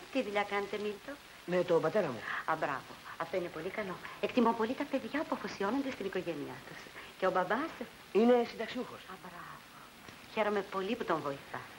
Τι δουλειά κάνετε, Μίλτο? Με τον πατέρα μου. Α, μπράβο. Αυτό είναι πολύ καλό. Εκτιμώ πολύ τα παιδιά που αφοσιώνονται στην οικογένειά τους. Και ο μπαμπάς? Είναι συνταξιούχος. Α, μπράβο. Χαίρομαι πολύ που τον βοηθάς.